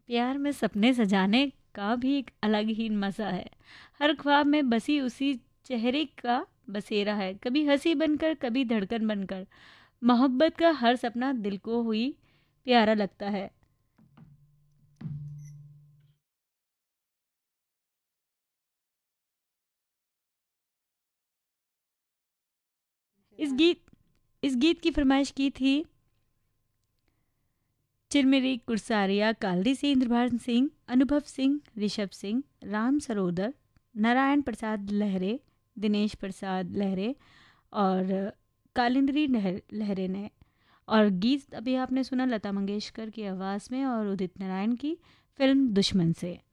प्यार में सपने सजाने का भी एक अलग ही मज़ा है। हर ख्वाब में बसी उसी चेहरे का बसेरा है, कभी हंसी बनकर कभी धड़कन बनकर। मोहब्बत का हर सपना दिल को हुई प्यारा लगता है। इस गीत इस गीत की फरमाइश की थी चिरमिरी कुरसारिया कालदी से इंद्रभान सिंह, अनुभव सिंह, ऋषभ सिंह, राम सरोदर, नारायण प्रसाद लहरे, दिनेश प्रसाद लहरे और कालिंद्री लहरे ने। और गीत अभी आपने सुना लता मंगेशकर की आवाज़ में और उदित नारायण की फिल्म दुश्मन से।